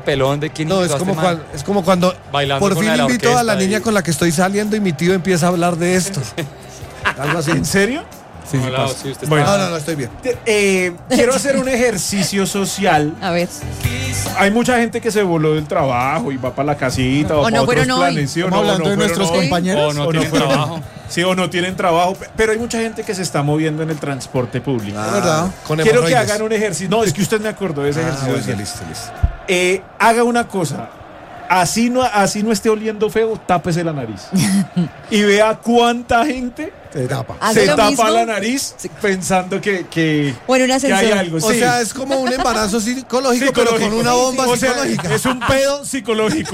pelón de quién No, invitó es como cuando bailando por con fin la invito a la orquesta niña y- con la que estoy saliendo y mi tío empieza a hablar de esto. Algo así. ¿En serio? Sí, sí Monolao, pasa. sí, usted Bueno. está- No, estoy bien. Quiero hacer un ejercicio social. A ver. Hay mucha gente que se voló del trabajo y va para la casita o O para no otros fueron hoy. planes. ¿Sí o Estamos no? hablando de fueron nuestros hoy. compañeros. O no O tienen fueron- trabajo. Sí, o no tienen trabajo. Pero hay mucha gente que se está moviendo en el transporte público. ¿verdad? Con Quiero que hemorroides. hagan un ejercicio. No, es que usted me acordó de ese ejercicio. Bueno, social. listo. Haga una cosa. Así no esté oliendo feo, tápese la nariz. Y vea cuánta gente Se tapa. ¿Hace se lo tapa mismo? la nariz pensando que O en un hay ascensor. algo. O Sí. sea, es como un embarazo psicológico, pero con una bomba O sea, psicológica. es un pedo psicológico.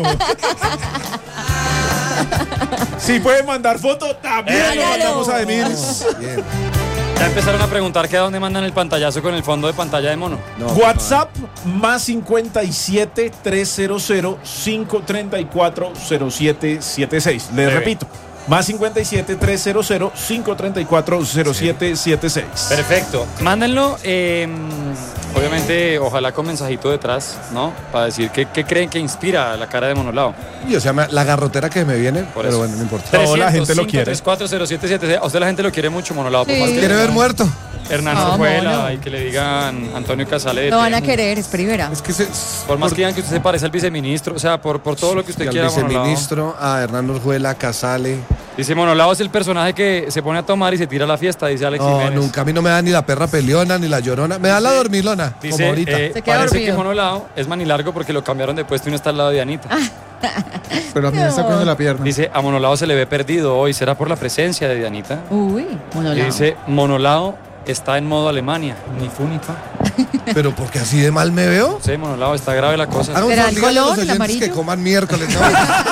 Si pueden mandar foto, también lo Hágalo. mandamos a Emir. Bien. Ya empezaron a preguntar que a dónde mandan el pantallazo con el fondo de pantalla de mono. No, WhatsApp más 57 300 534 0776. Les Breve. repito, más 57 300 534 0776. Perfecto. Mándenlo, obviamente, ojalá con mensajito detrás, ¿no? Para decir qué creen que inspira la cara de Monolao. Y, o sea, la garrotera que me viene, Por pero eso. bueno, no importa. Toda la gente lo quiere. 300-534-0776. A usted la gente lo quiere mucho, Monolao. Por Sí. más que ¿Quiere le ver digan muerto? Hernán No, Orjuela mono. y que le digan Antonio Casale de Lo van a Temu. querer, es primera. Es que Por más que digan que usted se parece al viceministro, o sea, por todo lo que usted al quiera, Monolao. viceministro, a Hernán Orjuela, Casale. Dice Monolao es el personaje que se pone a tomar y se tira a la fiesta, dice Alex No, Jiménez. nunca. A mí no me da ni la perra peleona ni la llorona. Me da la dormilona, como Dice, ahorita. Se queda parece dormido. que Monolao es manilargo porque lo cambiaron de puesto y no está al lado de Anita. Pero a mí me está cogiendo la pierna. Dice, a Monolao se le ve perdido hoy, ¿será por la presencia de Dianita? Uy, Y monolao. dice, Monolao está en modo Alemania, ni fu ni fa. Pero porque así de mal me veo. Sí, Monolao, está grave la cosa. Hagamos ¿Será un el día de los color, el oyentes amarillo? que coman miércoles. ¿no?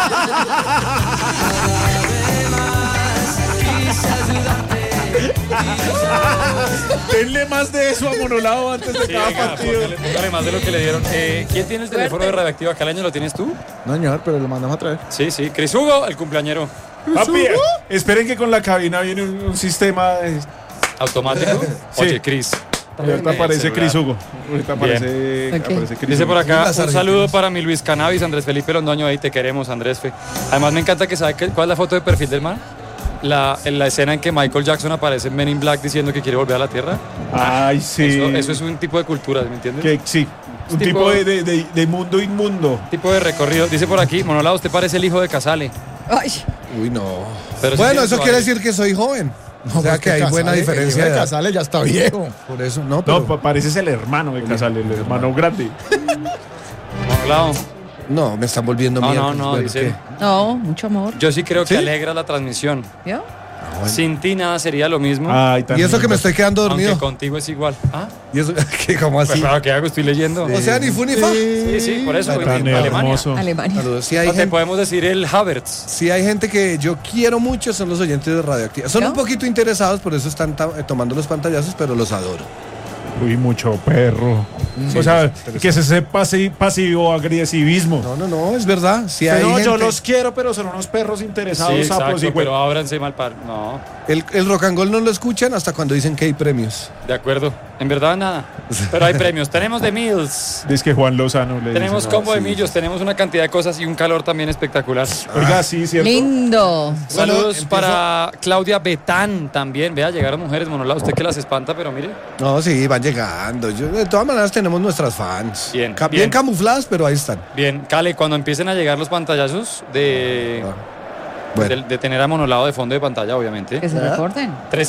Denle más de eso a Monolao antes de Sí, cada venga, partido. póngale más de lo que le dieron. ¿Quién tiene el teléfono de Radioactiva Caleño? ¿Lo tienes tú? No, señor, pero lo mandamos a traer. Sí, sí. Cris Hugo, el cumpleañero. Papi, esperen que con la cabina viene un sistema de... ¿Automático? Sí. Oye, Cris. Ahorita aparece Cris Hugo. Ahorita aparece, Ok. aparece Cris Dice por Hugo. acá, Las un saludo argentinas. para mi Luis Cannabis, Andrés Felipe Londoño, ahí te queremos, Andrés Fe. Además me encanta que sabe cuál es la foto de perfil del man. En la escena en que Michael Jackson aparece en Men in Black diciendo que quiere volver a la Tierra. Ay, sí. Eso es un tipo de cultura, ¿me entiendes? Que, sí. Un tipo- tipo de mundo inmundo. Tipo de recorrido. Dice por aquí, Monolao, usted parece el hijo de Casale. Ay, Uy, no. Pero sí Bueno, tiene eso su quiere aire. decir que soy joven. O sea pues que hay buena Casale, diferencia el de edad. Casale ya está viejo. Por eso, no, pero... No, pareces el hermano de Casale, el hermano grande. Monolao. No, me están volviendo No, miércoles. no, Bueno, dice. ¿qué? no, mucho amor. Yo sí creo que ¿Sí? alegra la transmisión. ¿Vio? Sin ti nada sería lo mismo. Ay, tan Y eso que me estoy quedando dormido. Aunque contigo es igual. Ah, Y eso que como pues así. claro, ¿qué hago? Estoy leyendo. O sea, ni fu ni fa. Sí, sí, por eso. Tan en Alemania. hermoso. Alemania. Saludos. Sí O hay, te gente, podemos decir el Havertz. sí hay gente que yo quiero mucho, son los oyentes de Radioactiva. Son ¿No? un poquito interesados, por eso están tomando los pantallazos, pero los adoro. Uy, mucho perro. O sea, que se sepa pasivo-agresivismo. No, es verdad. Sí hay Pero gente. yo los quiero, pero son unos perros interesados, Sí, sapos exacto, y pero ábranse mal par. No, El rock and roll no lo escuchan hasta cuando dicen que hay premios. de acuerdo. En verdad nada. Pero hay premios. Tenemos de Mills. Dice que Juan Lozano le Tenemos dice. combo de millos, tenemos una cantidad de cosas y un calor también espectacular. Oiga, sí, cierto. Lindo. Saludos empiezo- para Claudia Betán también. Vea, llegaron mujeres, Monolao. Usted que las espanta, pero mire. No, sí, van llegando. De todas maneras tenemos nuestras fans. Bien, Bien bien. camufladas, pero ahí están. Bien, Cale, cuando empiecen a llegar los pantallazos Bueno, de tener a Monolao de fondo de pantalla, obviamente. Que se recuerden.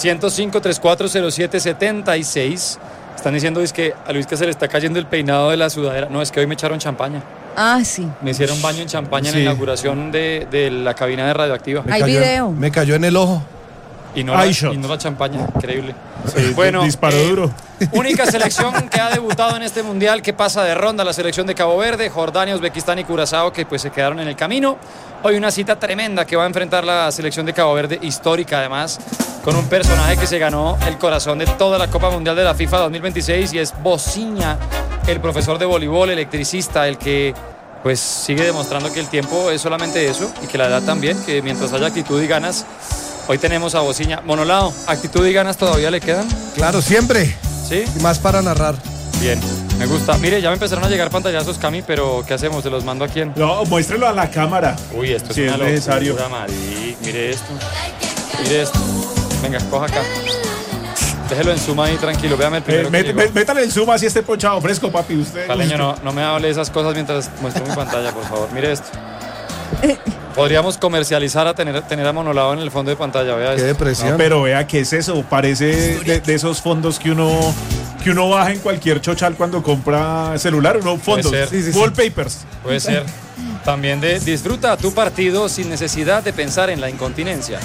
305-3407-76. Están diciendo es que a Luis que se le está cayendo el peinado de la sudadera. No, es que hoy me echaron champaña. Ah, sí. Me hicieron baño en champaña en Sí. la inauguración de la cabina de Radioactiva. Hay video. Me cayó en el ojo. Y no, Eye la, shot. y no la champaña, increíble. Sí, disparo duro. Única selección que ha debutado en este mundial que pasa de ronda, la selección de Cabo Verde, Jordania, Uzbekistán y Curazao, que pues se quedaron en el camino. Hoy una cita tremenda que va a enfrentar la selección de Cabo Verde, histórica además, con un personaje que se ganó el corazón de toda la Copa Mundial de la FIFA 2026 y es Bociña, el profesor de voleibol, electricista, el que pues sigue demostrando que el tiempo es solamente eso y que la edad también, que mientras haya actitud y ganas. Hoy tenemos a Bociña. Monolao, ¿actitud y ganas todavía le quedan? Claro, siempre. ¿Sí? Y más para narrar. Bien. Me gusta. Mire, ya me empezaron a llegar pantallazos, Cami, pero ¿qué hacemos? ¿Se los mando a quién? No, muéstrelo a la cámara. Uy, esto Sí, es una es necesario. locura, Mari. Mire esto. Mire esto. Venga, coja acá. Déjelo en suma ahí, tranquilo. Véame el primero que llegó. Métale el zoom así este ponchado fresco, papi. Usted. Caleño, no me hable de esas cosas mientras muestro mi pantalla, por favor. Mire esto. Podríamos comercializar a tener a Monolao en el fondo de pantalla. Vea Qué esto. depresión. No, pero vea, ¿qué es eso? Parece de esos fondos que uno baja en cualquier chochal cuando compra celular. Uno fondos, ser. Sí, wallpapers. Puede ser. También de disfruta tu partido sin necesidad de pensar en la incontinencia.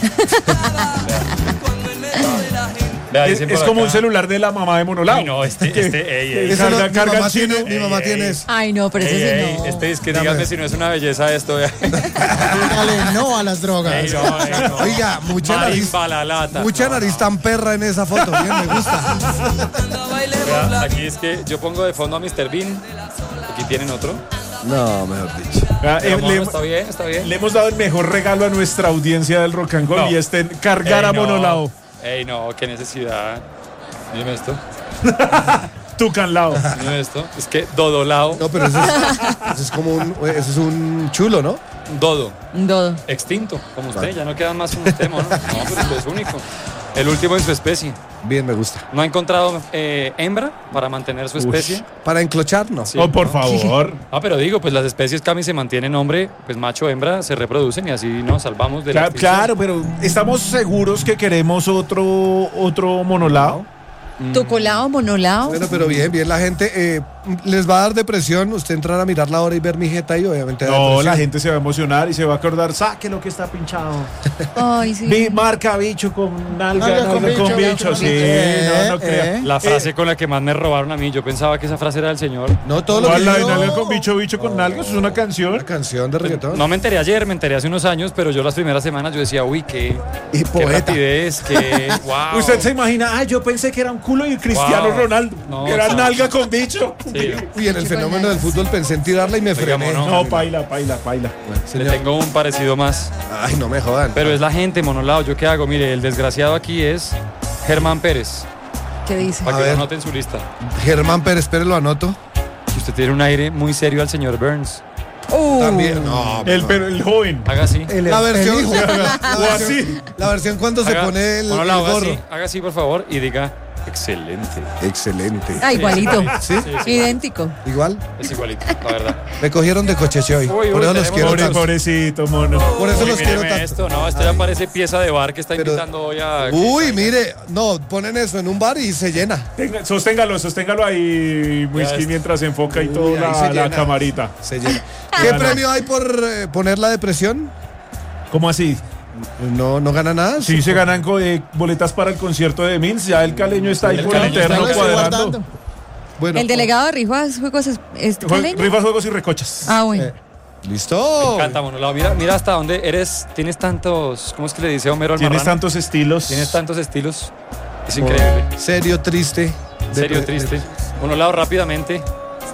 Vea, dicen por Es como acá. un celular de la mamá de Monolao. Uy, no, ey. Eso Carga- mi carga mamá el chino. tiene, mi mamá tiene eso. Ay, no, pero ese sí no. Este es que dígame si no es una belleza esto. Vea. Dígale no a las drogas. Ey, no. Oiga, mucha nariz, Marimba la lata. mucha nariz tan perra en esa foto. Bien, me gusta. Vea, aquí es que yo pongo de fondo a Mr. Bean. Aquí tienen otro. No, mejor dicho. Ah, Pero, le, mono, está bien, está bien. le hemos dado el mejor regalo a nuestra audiencia del Rock and Roll No. y es cargar Ey, a no. Monolao. Ey, no, qué necesidad. Dime esto. Tucanlao. Dime esto. Es que Dodolao. No, pero eso es como eso es un chulo, ¿no? Dodo. Un dodo. Extinto, como usted. Ya no quedan más como usted, mono. No, pero usted es único. El último en su especie. Bien, me gusta. ¿No ha encontrado hembra para mantener su especie? Para enclochar, no. Sí. Oh, por favor. Ah, pero digo, pues las especies Cami se mantienen hombre, pues macho, hembra, se reproducen y así nos salvamos de la extinción. Claro, pero ¿estamos seguros que queremos otro Monolao? Tu colado, monolao. Bueno, pero bien, la gente les va a dar depresión. Usted entrar a mirar la hora y ver mi jeta y obviamente da No, depresión. la gente se va a emocionar y se va a acordar, saque lo que está pinchado. Ay, sí. Marca bicho con nalga, Nalga con nalga con bicho, bicho. con Sí, bicho. no crea. La frase con la que más me robaron a mí, yo pensaba que esa frase era del señor. No, todo lo ¿Cuál que la de yo- nalga con bicho, bicho con nalga? Eso es una canción. Una canción de reggaetón. No me enteré ayer, me enteré hace unos años, pero yo las primeras semanas yo decía, uy, Y qué poeta. rapidez, qué wow. Usted se imagina, yo pensé que era un culo y Cristiano Wow. Ronaldo. No, que era sí. nalga con bicho. Sí, Uy, en el fenómeno del fútbol pensé en tirarla y me Oiga, frené. mono. No, paila. Bueno, le señor. tengo un parecido más. Ay, no me jodan. Pero es la gente, Monolao, ¿yo qué hago? Mire, el desgraciado aquí es Germán Pérez, ¿Qué dice? para A que lo ver. anote en su lista. Germán Pérez, espere, lo anoto. Usted tiene un aire muy serio al señor Burns. También. No, El joven. Haga así. la versión. O así. La versión cuando se Haga- pone el Monolao, haga gorro. así, haga así, por favor, y diga, excelente. Excelente. Ah, igualito. ¿Sí? Idéntico. Igual. Es igualito, la verdad. Me cogieron de cocheche hoy. Uy, Por eso los tenemos quiero Pobre, tanto. pobrecito, mono. Por eso Uy, los quiero míreme tanto. esto, no, esto ya parece pieza de bar que está Pero- invitando hoy a... Uy, mire, no, ponen eso en un bar y se llena. Sosténgalo ahí, Whisky, está. mientras se enfoca y Uy, todo ahí se la llena. camarita. Se llena. ¿Qué premio hay por poner la depresión? ¿Cómo así? No gana nada. Sí, se ganan boletas para el concierto de Mills. Ya el caleño está ahí El por el caleño interno está cuadrando. Bueno, El delegado de Rifas Juegos es caleño. Rifas, juegos y recochas. Ah, bueno. listo. Me encanta, Monolao. Mira hasta dónde eres. Tienes tantos... ¿Cómo es que le dice Homero al Tienes marrano? tantos estilos. Tienes tantos estilos. Es increíble. Serio, triste. Serio, triste. Monolao, rápidamente.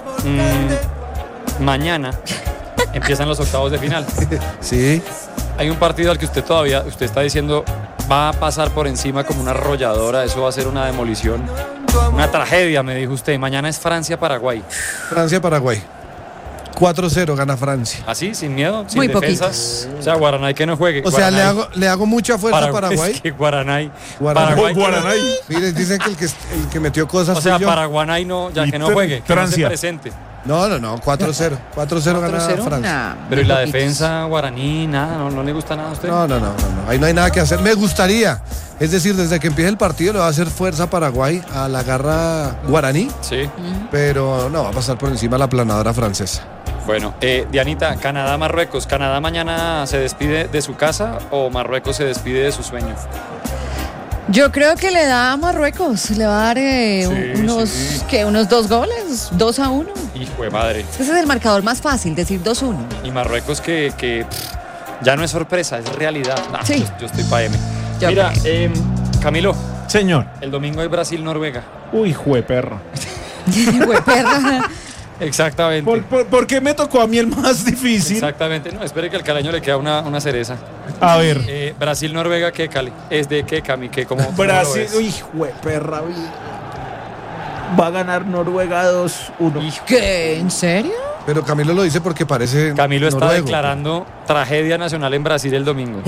Mañana empiezan los octavos de final. Sí. Hay un partido al que usted está diciendo va a pasar por encima como una arrolladora, eso va a ser una demolición, una tragedia, me dijo usted. Mañana es Francia-Paraguay. Francia-Paraguay. 4-0 gana Francia. Así, sin miedo, sin Muy defensas. O sea, Guaranay que no juegue. O sea, Guaranay. le hago mucha fuerza a Paraguay. Es que Guaranay. Guaranay. Paraguay que no- Guaranay. Miren, dicen que el que metió cosas O sea, fui yo. Paraguay no, ya Y que no juegue, que no se Francia. presente. No, 4-0. 4-0 gana 4-0. Francia. Nah, Pero ¿y muy la poquitos. defensa guaraní, nada, no le gusta nada a usted? No. Ahí no hay nada que hacer. Me gustaría. Es decir, desde que empiece el partido le va a hacer fuerza a Paraguay a la garra guaraní, Sí. pero no va a pasar por encima la planadora francesa. Bueno, Dianita, Canadá-Marruecos. ¿Canadá mañana se despide de su casa o Marruecos se despide de su sueño? Yo creo que le da a Marruecos. Le va a dar unos, sí. unos 2 goles, 2-1. Hijo de madre. Ese es el marcador más fácil, decir 2-1. Y Marruecos que ya no es sorpresa, es realidad. Ah, Sí. yo estoy pa' M. Yo Mira, Camilo, Señor. el domingo es Brasil-Noruega. Uy, jueperra. Güey, perra. Exactamente. ¿Por qué me tocó a mí el más difícil? Exactamente. No, espere que al caleño le queda una cereza. A ver. Brasil-Noruega, ¿qué, Cali? Es de qué, Cami, ¿qué? ¿Cómo lo Brasil. ves? Uy, jueperra. Va a ganar Noruega 2-1. ¿Qué? ¿En serio? Pero Camilo lo dice porque parece Camilo está noruego. declarando tragedia nacional en Brasil el domingo.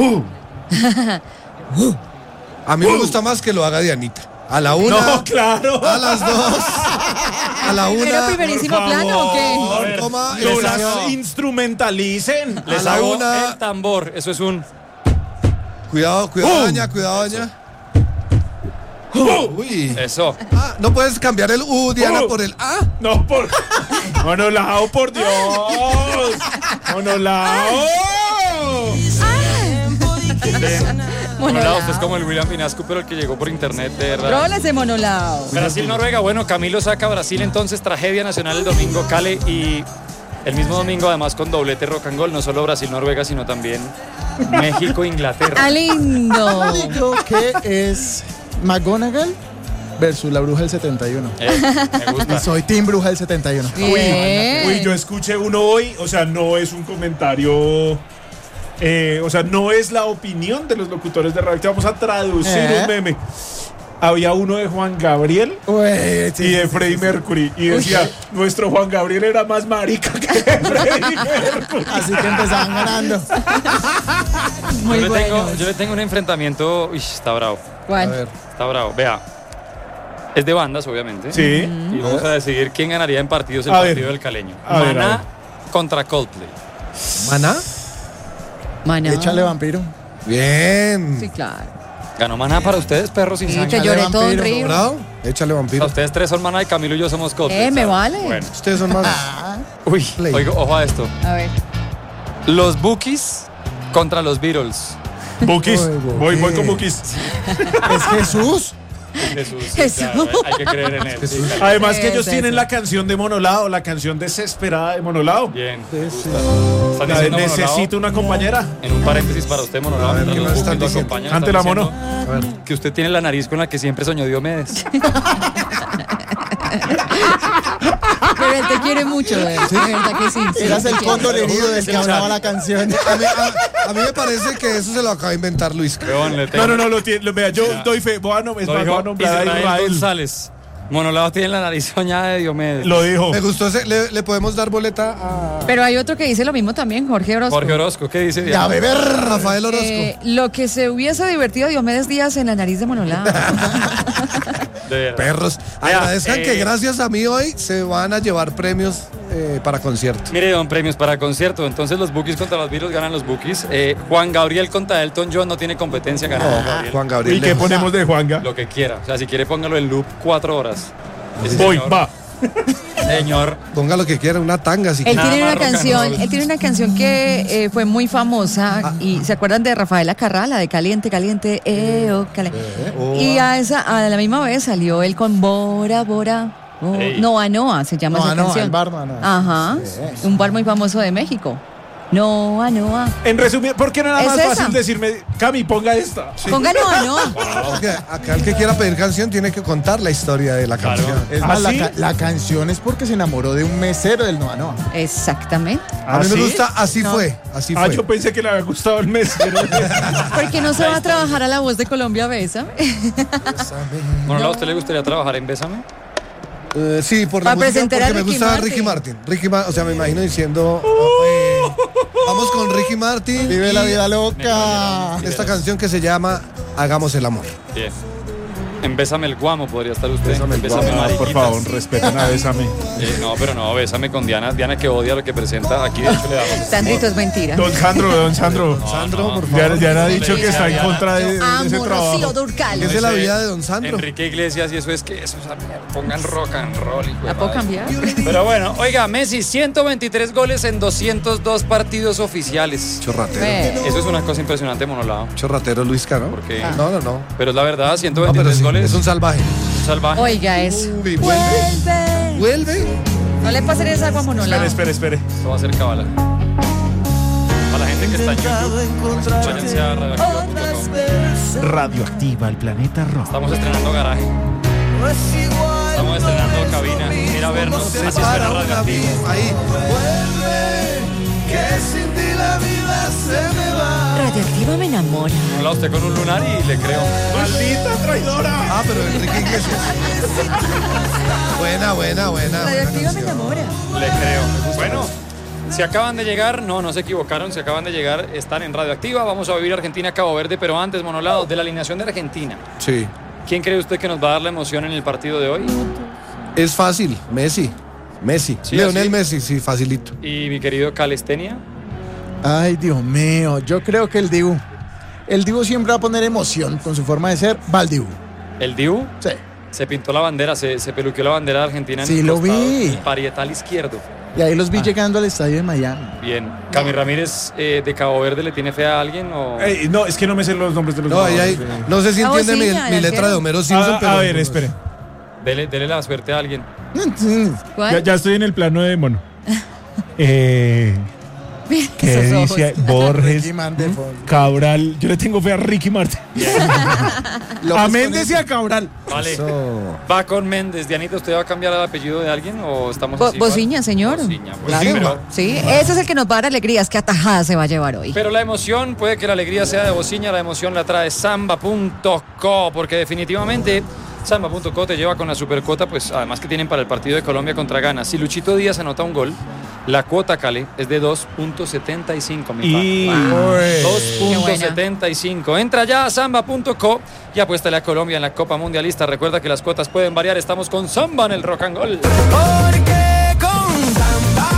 A mí me gusta más que lo haga Dianita. A la una, No, claro. a las dos, a la ¿Era una. primerísimo por plano o qué? favor. A ver, coma, No les las hago- instrumentalicen. Les la hago una. el tambor. Eso es un... Cuidado, doña, cuidado, doña. Uy. Eso. Ah, no puedes cambiar el Diana, por el A. No, por. Monolao, por Dios. Monolao. Monolao, usted es como el William Pinasco, pero el que llegó por internet, de verdad. Roles de Monolao. Brasil-Noruega, bueno, Camilo saca a Brasil, entonces tragedia nacional el domingo, Cale, y el mismo domingo además con doblete rock and roll, no solo Brasil-Noruega, sino también México-Inglaterra. ¡Ah, lindo! Digo que es McGonagall versus la bruja del 71. Me Y gusta. soy Team Bruja del 71. Bien. Uy, yo escuché uno hoy, o sea, no es un comentario. O sea, no es la opinión de los locutores de radio. Vamos a traducir un meme. Había uno de Juan Gabriel Uy, sí, y de sí, Freddie Mercury. Y decía, nuestro Juan Gabriel era más marica que Freddie Mercury. Así que empezaban ganando. Muy yo, bueno. le tengo un enfrentamiento, uy, está bravo, A ¿Cuál? ver. está bravo. Vea, es de bandas, obviamente. Sí. Y vamos a decidir quién ganaría en partidos el A ver. partido del caleño. A ver, a Maná ver. contra Coldplay. ¿Maná? Maná. Échale vampiro. Bien. Sí, claro. ¿Ganó Maná para ustedes, perros sin Sí, sangre? que lloré Vampiro. todo un río. ¿Bravo? Échale O sea, vampiro. ustedes tres son Maná y Camilo y yo somos Coldplay. Me ¿sabes? vale. Bueno. Ustedes son más. Uy, Play. oigo, ojo a esto. A ver. Los Bookies contra los Beatles. Bukis. Uy, Voy con Bukis. Es Jesús. Jesús. Jesús. claro, hay que creer en él. sí, claro. Además que ellos Eso, tienen eso. la canción de Monolao, la canción desesperada de Monolao. Bien. Sí, me sí. gusta. Están La de diciendo Necesito una compañera. En un paréntesis para usted, Monolao. A ver, mientras ¿qué los más están Bookies lo diciendo? acompañan, Cante están la mono. diciendo A ver. Que usted tiene la nariz con la que siempre soñó Diomedes. Pero él te quiere mucho, de verdad que sí. sí, Eras te el quiere. cóndor herido del que hablaba la canción. A mí me parece que eso se lo acaba de inventar Luis. Weón, le tengo- No, vea, yo doy fe. Voy a Lo nombrar dijo a Israel Israel. González. Monolao tiene la nariz soñada de Diomedes. Lo dijo. Me gustó ese. ¿Le podemos dar boleta a Pero hay otro que dice lo mismo también, Jorge Orozco. Jorge Orozco, ¿qué dice? Ya Diana? beber. Rafael Orozco? Lo que se hubiese divertido Diomedes Díaz en la nariz de Monolao. De verdad. Perros. Vea, Agradezcan que gracias a mí hoy se van a llevar premios para concierto. Mire, don, premios para concierto. Entonces los Bookies contra los Beatles ganan los Bookies. Juan Gabriel contra Elton John no tiene competencia, gana Juan Gabriel. Juan Gabriel. ¿Y qué lejos. ponemos de Juanga? Lo que quiera. O sea, si quiere póngalo en loop 4 horas. Sí, Voy, señor. va. Señor. Ponga lo que quiera, una tanga si Él quiere. tiene Nada una más rock and canción, roll. él tiene una canción que fue muy famosa y se acuerdan de Rafaela Carrá, la de Caliente, Caliente, caliente. Y a la misma vez salió él con Bora, Bora. Ey. Noa Noa se llama esa Noa Noa, canción. el bar Noa Noa. Ajá. Un bar muy famoso de México. Noa Noa. En resumen, ¿por qué no era ¿Es más esa? fácil decirme, Cami, ponga esta? Ponga Noa Noa. Porque acá el que quiera pedir canción tiene que contar la historia de la Claro. canción. Es ¿Ah, más, sí? la canción es porque se enamoró de un mesero del Noa Noa. Exactamente. A mí ¿Ah, me sí? gusta, así No. fue, así Ah, fue. yo pensé que le había gustado el mes. Porque no se va a trabajar a La Voz de Colombia, Besa. Monolao, ¿a usted le gustaría trabajar en Bésame? Sí, por la Para música, presentar a porque me Ricky gusta Martin. Ricky Martin. O sea, me imagino diciendo, vamos con Ricky Martin Vive la y vida loca. esta canción que se llama Hagamos el amor. Bien. En Bésame el Guamo podría estar usted. Bésame el Bésame Guamo. Por Mariquitas. favor, respeten a Bésame. No, pero no, Bésame con Diana. Diana que odia lo que presenta. Aquí de hecho le damos. Sandrito, es mentira. Don Sandro. Sandro, por favor. Ya ha dicho que está en contra de ese Amo Rocío trabajo. Durcal. ¿Qué es de la Ese vida de Don Sandro? Enrique Iglesias y eso es que eso, o sea, pongan rock and roll. hijo de ¿La puedo madre. cambiar? Pero bueno, oiga, Messi, 123 goles en 202 partidos oficiales. Chorratero. Eso es una cosa impresionante, Monolao. Chorratero Luisca, ¿no? Porque, No. pero es la verdad, No, 123 pero sí, goles. es un salvaje. un salvaje. Oiga, es. Uy, vuelve. Vuelve. No le pasen esa agua Monolao. Espere. Esto va a ser cábala. Para la gente que está en YouTube, váyanse a radioactiva.com. Radioactiva, el planeta rock. Estamos estrenando garaje. Estamos estrenando cabina. Mira a vernos. Así es Para una radioactiva. ahí. Vuelve, que sin ti la vida se me va. Radioactiva Homenaje. enamora. Hola, usted con un lunar y le creo. ¡Maldita traidora! Ah, pero Enrique Iglesias. Buena. Radioactiva me canción. enamora. Le creo. Bueno, si acaban de llegar, no se equivocaron, si acaban de llegar, están en Radioactiva. Vamos a vivir Argentina-Cabo Verde, pero antes, Monolado, de la alineación de Argentina. Sí. ¿Quién cree usted que nos va a dar la emoción en el partido de hoy? Es fácil. Messi. Sí, Leonel así. Messi, sí, facilito. Y mi querido Calistenia. Ay, Dios mío, yo creo que el Dibu siempre va a poner emoción con su forma de ser. Va el Dibu. ¿El Dibu? Sí. Se pintó la bandera, se peluqueó la bandera de Argentina en Sí, el lo costado, vi. el parietal izquierdo. Y ahí los vi llegando al estadio de Miami. Bien. ¿Cami Ramírez de Cabo Verde le tiene fe a alguien o...? No, es que no me sé los nombres de los No, ahí hay, jugadores. no sé si Ah, entiende sí, mi ya, letra de Homero Simpson, pero. A ver, espere. Dele la suerte a alguien. ¿Cuál? Ya estoy en el plano de mono. ¿Qué Esos ojos. dice Borges? Ricky Martin. Cabral. Yo le tengo fe a Ricky Martin. A Méndez y a Cabral. Vale. Eso. Va con Méndez. Dianita, ¿usted va a cambiar el apellido de alguien o estamos así? Bociña, señor. Bociña, pues Claro. sí, pero... Sí, ese es el que nos va a dar alegrías. Qué atajada se va a llevar hoy. Pero la emoción, puede que la alegría sea de Bociña, la emoción la trae Samba.co, porque definitivamente Samba.co te lleva con la supercuota, pues además que tienen para el partido de Colombia contra Ghana. Si Luchito Díaz anota un gol, la cuota, Cali, es de 2.75, mi pa. 2.75. Entra ya a Samba.co y apuéstale a Colombia en la Copa Mundialista. Recuerda que las cuotas pueden variar. Estamos con Samba en el Rock and Roll. Porque con Samba,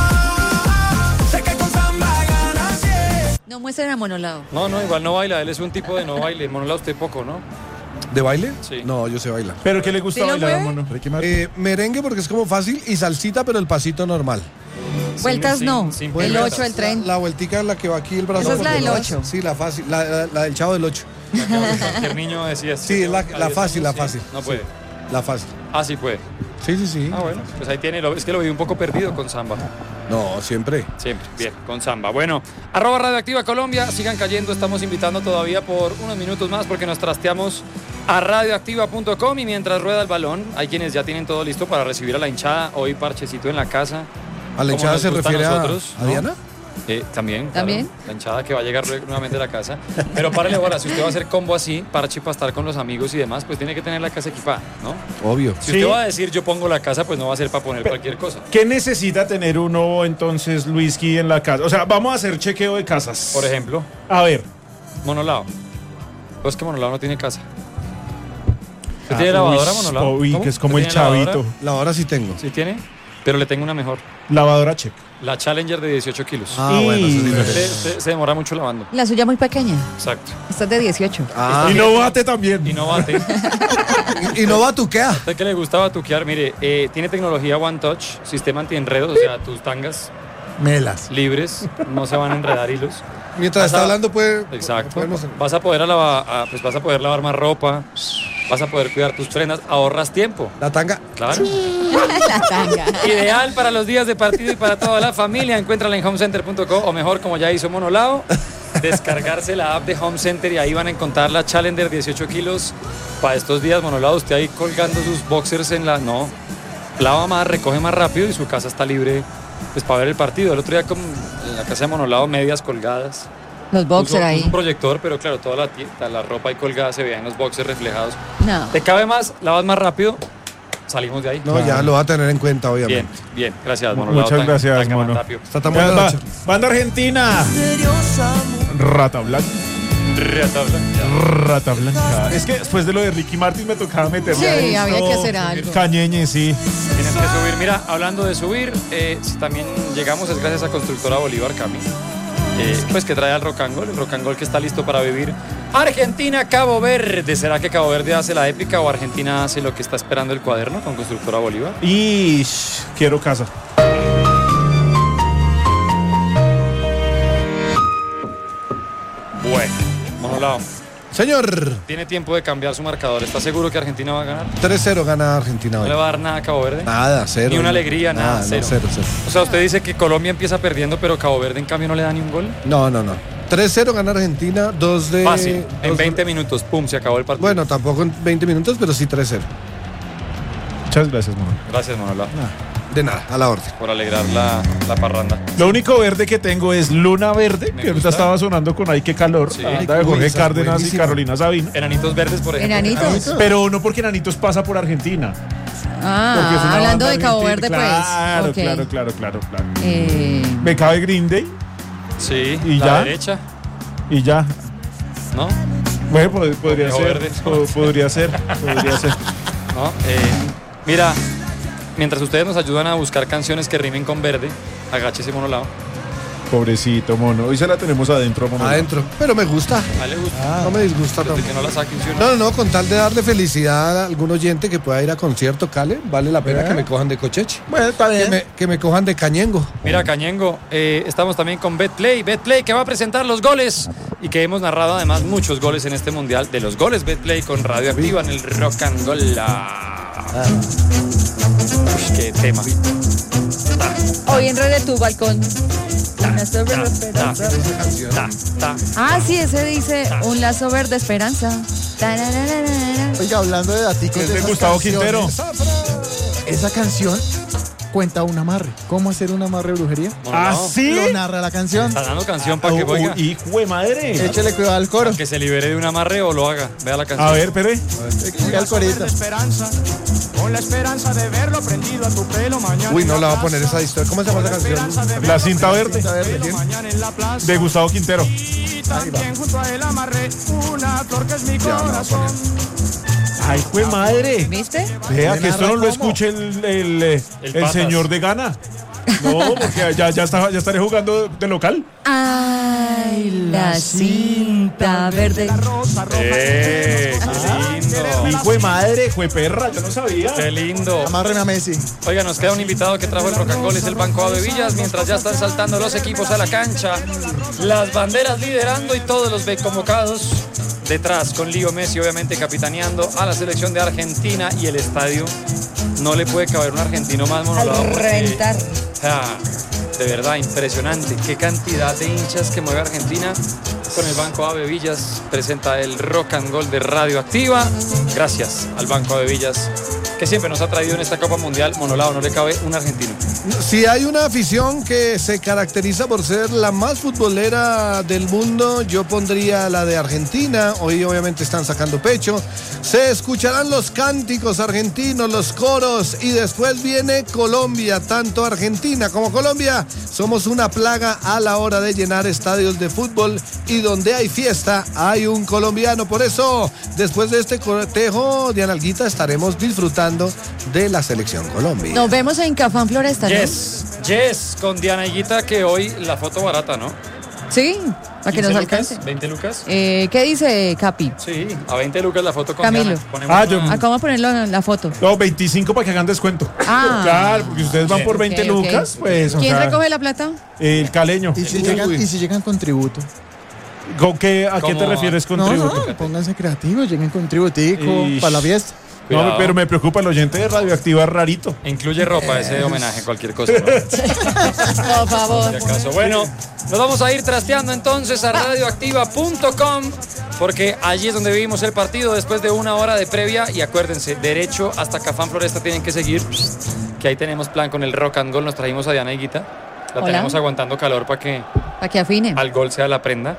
sé que con Samba ganas, yeah. No muestren a Monolado. No, igual no baila. Él es un tipo de no baile. Monolado usted poco, ¿no? ¿De baile? Sí. No, yo sé bailar. ¿Pero qué le gusta ¿Sí lo bailar a mueve? mono? Ricky Martin. Merengue porque es como fácil y salsita, pero el pasito normal. Vueltas no. sin El vueltas. 8, el tren. La vueltica en la que va aquí el brazo. Esa es por la del detrás. 8. Sí, la fácil. La del chavo del 8. Cualquier niño decía Sí, es la fácil, la Sí, fácil. No puede. La fácil. Ah, sí puede. Sí. Ah, bueno. Pues ahí tiene. Es que lo vi un poco perdido con Samba. No, siempre. Siempre. Bien, con Samba. Bueno, @ Radioactiva Colombia. Sigan cayendo. Estamos invitando todavía por unos minutos más porque nos trasteamos a radioactiva.com y mientras rueda el balón, hay quienes ya tienen todo listo para recibir a la hinchada. Hoy parchecito en la casa. ¿A la Como hinchada nos se gusta refiere nosotros, a ¿no? Diana? También. claro. ¿También? La hinchada que va a llegar nuevamente a la casa. Pero párale ahora, si usted va a hacer combo así, parche para estar con los amigos y demás, pues tiene que tener la casa equipada, ¿no? Obvio. Si Sí. usted va a decir yo pongo la casa, pues no va a ser para poner cualquier cosa. ¿Qué necesita tener uno entonces, Luisky, en la casa? O sea, vamos a hacer chequeo de casas. Por ejemplo, A ver. Monolao. Pues que Monolao no tiene casa. ¿Usted tiene lavadora, Monolao? Uy, ¿Cómo? que es como ¿Usted el tiene lavadora? chavito. La hora sí tengo. Sí tiene, pero le tengo una mejor. Lavadora check. La Challenger de 18 kilos. Ah, bueno, eso es diferente. Se demora mucho lavando. La suya muy pequeña. Exacto. Esta es de 18. Ah, Y no bate también. Y no bate. y no batuquea. ¿A usted que le gusta batuquear? Mire, tiene tecnología One Touch, sistema antienredos, o sea, tus tangas Melas. libres, no se van a enredar hilos. Mientras está hablando, puede. Exacto. podemos- Vas a poder vas a poder lavar más ropa, vas a poder cuidar tus prendas, ahorras tiempo. La tanga. Claro. La tanga. Ideal para los días de partido y para toda la familia. Encuéntrala en homecenter.co o mejor, como ya hizo Monolao, descargarse la app de Home Center y ahí van a encontrar la Challenger 18 kilos. Para estos días, Monolao, usted ahí colgando sus boxers en la... No, lava más, recoge más rápido y su casa está libre pues, para ver el partido. El otro día en la casa de Monolao, medias colgadas. Los boxers Puso ahí. un proyector, pero claro, toda la ropa ahí colgada se veía en los boxers reflejados. No. Te cabe más, lavas más rápido, salimos de ahí. No, ya lo va a tener en cuenta, obviamente. Bien, gracias, Monolao. Muchas gracias, Tan Mono. Tapio. Está tan buena la Va, noche. Banda Argentina. Rata Blanca. Reata blanca. Rata Blanca. Es que después de lo de Ricky Martin me tocaba meterle Sí, a esto. había que hacer algo. Cañeñe, sí. Tienes que subir. Mira, hablando de subir, si también llegamos es gracias a Constructora Bolívar, Cami. Pues que trae al Rock and Roll, el Rock and Roll que está listo para vivir. Argentina, Cabo Verde. ¿Será que Cabo Verde hace la épica o Argentina hace lo que está esperando el cuaderno con Constructora Bolívar? Y quiero casa. Bueno, Monolao, Señor, tiene tiempo de cambiar su marcador. ¿Está seguro que Argentina va a ganar? 3-0 gana Argentina No hoy. le va a dar nada a Cabo Verde. Nada, cero. Ni una alegría, nada, no, cero. cero. O sea, usted dice que Colombia empieza perdiendo, pero Cabo Verde en cambio no le da ni un gol. No. 3-0 gana Argentina, 2 de... Fácil, en dos- 20 minutos, pum, se acabó el partido. Bueno, tampoco en 20 minutos, pero sí 3-0. Muchas gracias, Mono. Gracias, Monolao. De nada, a la orden. por alegrar la parranda. Lo único verde que tengo es Luna Verde, Me que ahorita gusta. estaba sonando con Ay, qué calor. Sí. La banda de Jorge Uy, esa Cárdenas y buenísima. Carolina Sabina. Enanitos verdes, por ejemplo. Enanitos. Pero no porque Enanitos pasa por Argentina. Porque es Ah, una hablando banda de Cabo argentina. Verde, Claro, pues. claro. Ok. Me cabe Green Day Sí, ¿Y la ya? derecha, y ya. ¿no? Bueno, podría Rojo ser. verde. Podría ser. ¿No? Mira, mientras ustedes nos ayudan a buscar canciones que rimen con verde, agáchese monolado. Pobrecito mono. Hoy se la tenemos adentro, mono. Adentro. Pero me gusta. A él le gusta. No me disgusta Desde tampoco. que no la saquen, ¿sí o no? No, con tal de darle felicidad a algún oyente que pueda ir a concierto, Cale, vale la pena que me cojan de cocheche. Bueno, está bien. Que me cojan de cañengo. Mira, Cañengo, estamos también con Betplay que va a presentar los goles y que hemos narrado además muchos goles en este mundial. De los goles, Betplay con Radioactiva en el Rock and Goal. Uy, qué tema. Hoy en Red de tu balcón. Una sobre esperanza. Ah, sí, ese dice un lazo verde esperanza. Tarararara. Oiga, hablando de daticos Es de de esas Gustavo canciones, Quintero. Esa canción cuenta un amarre. ¿Cómo hacer un amarre de brujería? Bueno, no, ¿Sí? Lo narra la canción. está dando canción para que oiga, Hijo de madre. Échale cuidado al coro. que se libere de un amarre o lo haga. Vea la canción. A ver, Pere. Oiga el corito. Esperanza, con la esperanza de verlo prendido a tu pelo mañana. Uy, en no la la va a plaza. poner esa historia. ¿Cómo se llama esa Esperanza canción? de La verlo cinta verde. prendido a tu pelo mañana en la plaza. De Gustavo Quintero. Y también junto a él amarré una flor que es mi corazón. Ay, hijo de madre. ¿Viste? Vea que esto no lo ¿Cómo? escuche el Patas. señor de Gana. No, porque ya estaré jugando de local. Ay, la cinta verde. Rosa roja. ¡Qué lindo! Hijo de madre, hijo de perra, yo no sabía. ¡Qué lindo! Amárreme a Messi. Oiga, nos queda un invitado que trajo el rock and roll, es el Banco A de Villas, mientras ya están saltando los equipos a la cancha, las banderas liderando y todos los convocados detrás, con Leo Messi obviamente capitaneando a la selección de Argentina, y el estadio no le puede caber un argentino más monolado. Al porque, reventar. de verdad, impresionante. Qué cantidad de hinchas que mueve Argentina. Con el Banco Ave Villas presenta el Rock and Roll de Radioactiva. Gracias al Banco Ave Villas, que siempre nos ha traído en esta Copa Mundial. Monolao, no le cabe un argentino. Si hay una afición que se caracteriza por ser la más futbolera del mundo, yo pondría la de Argentina. Hoy obviamente están sacando pecho. Se escucharán los cánticos argentinos, los coros, y después viene Colombia. Tanto Argentina como Colombia somos una plaga a la hora de llenar estadios de fútbol, y donde hay fiesta hay un colombiano. Por eso, después de este cortejo de Analguita, estaremos disfrutando de la selección Colombia. Nos vemos en Cafán Floresta, ¿no? Yes, con Diana Higuita, que hoy la foto barata, ¿no? Sí, para que 15 nos lucas, alcance. 20 lucas. ¿Qué dice Capi? Sí, a 20 lucas la foto con Camilo. Diana. Ponemos Ah, yo- una- Acá vamos a ponerlo en la foto. No, 25 para que hagan descuento. Ah. Claro, porque ustedes van por Ok, 20 ok. lucas, pues. o ¿Quién sea, recoge la plata? El caleño. ¿Y si llegan con tributo? ¿Con qué, ¿A qué te ¿Cómo? refieres con No, tributo? no, pónganse creativos, lleguen con tributico Ish. para la fiesta. No, Cuidado. pero me preocupa el oyente de Radioactiva, es rarito. Incluye ropa ese homenaje, cualquier cosa, ¿no? Por favor. Si acaso. Bueno, nos vamos a ir trasteando entonces a radioactiva.com, porque allí es donde vivimos el partido después de una hora de previa. Y acuérdense, derecho hasta Cafán Floresta tienen que seguir, que ahí tenemos plan con el Rock and Roll. Nos trajimos a Diana Higuita. La Hola. tenemos aguantando calor para que Para que afine. al gol sea la prenda.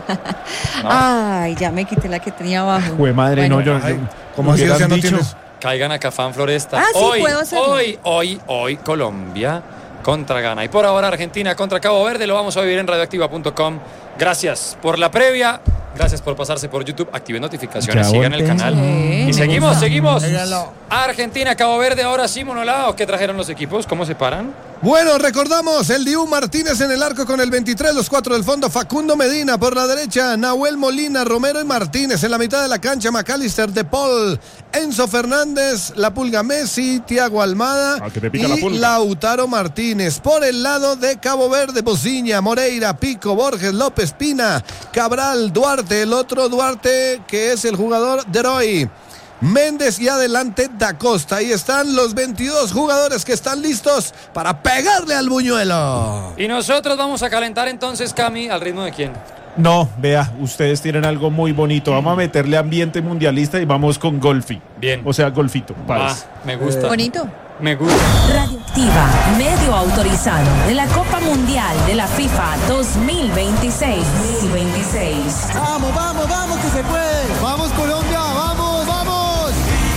Ay, ya me quité la que tenía abajo. Jue madre, Bueno. no, yo. Ay, yo- ¿cómo así? O sea, no hubieran dicho. tienes- Caigan a Cafán Floresta. Ah, sí, puedo hacerlo. Hoy, Colombia contra Ghana. Y por ahora Argentina contra Cabo Verde. Lo vamos a vivir en radioactiva.com. Gracias por la previa. Gracias por pasarse por YouTube. Activen notificaciones, Ya sigan el volteé. canal. Sí, Y me seguimos, gusta. seguimos. Hágalo. Argentina, Cabo Verde, ahora sí, monolao. ¿Qué trajeron los equipos? ¿Cómo se paran? Bueno, recordamos el Dibu Martínez en el arco con el 23, los 4 del fondo, Facundo Medina por la derecha, Nahuel Molina, Romero y Martínez en la mitad de la cancha, McAllister, De Paul, Enzo Fernández, La Pulga Messi, Thiago Almada Ah, que te pica la y pulga. Lautaro Martínez. Por el lado de Cabo Verde, Bociña, Moreira, Pico, Borges, López, Pina, Cabral, Duarte, el otro Duarte que es el jugador de Roy. Méndez y adelante Da Costa. Ahí están los 22 jugadores que están listos para pegarle al buñuelo. Y nosotros vamos a calentar entonces, Cami, ¿al ritmo de quién? No, vea, ustedes tienen algo muy bonito. Vamos a meterle ambiente mundialista y vamos con Golfi. Bien. O sea, Golfito. Ah, Páez. me gusta. Bonito. Me gusta. Radioactiva, medio autorizado de la Copa Mundial de la FIFA 2026. Vamos, vamos, vamos, que se puede. Vamos Colombia, vamos, vamos.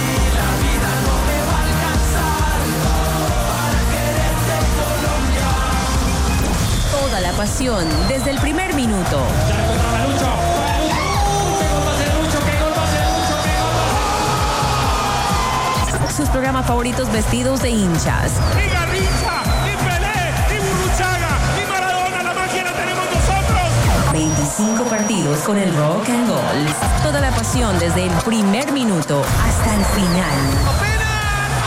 Toda la pasión desde el primer minuto. Sus programas favoritos vestidos de hinchas. Ni Garrincha, ni Pelé, ni Burruchaga, ni Maradona, la magia la tenemos nosotros. 25 partidos con el rock and roll. Toda la pasión desde el primer minuto hasta el final.